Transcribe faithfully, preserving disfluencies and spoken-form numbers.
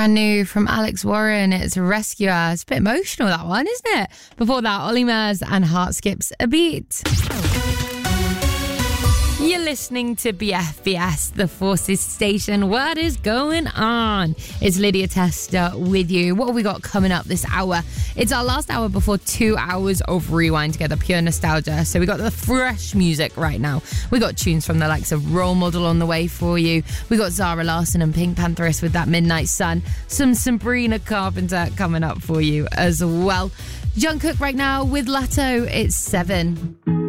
brand new from Alex Warren. It's Rescuer. It's a bit emotional, that one, isn't it? Before that, Ollie Murs and Heart Skips a Beat. You're listening to B F B S, the Forces Station. What is going on? It's Lydia Tester with you. What have we got coming up this hour? It's our last hour before two hours of Rewind together, pure nostalgia. So we got the fresh music right now. We got tunes from the likes of Role Model on the way for you. We got Zara Larsson and Pink Pantheress with That Midnight Sun. Some Sabrina Carpenter coming up for you as well. Jungkook right now with Latto. It's seven.